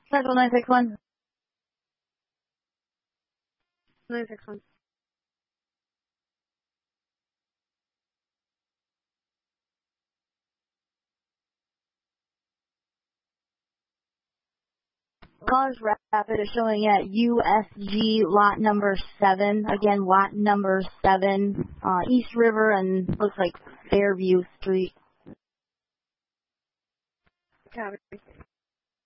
Central 961. 961. Cars Rapid is showing at USG lot number 7. Again, lot number 7. East River and looks like Fairview Street. Copy.